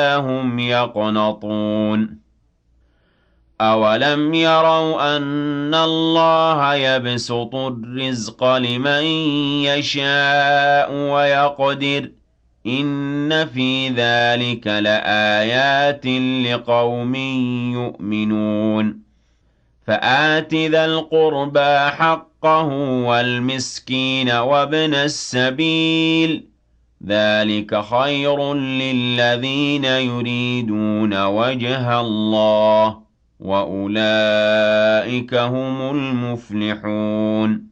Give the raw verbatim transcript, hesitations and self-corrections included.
هم يقنطون أولم يروا أن الله يبسط الرزق لمن يشاء ويقدر إن في ذلك لآيات لقوم يؤمنون فآت ذا القربى حقه والمسكين وابن السبيل ذلك خير للذين يريدون وجه الله وأولئك هم المفلحون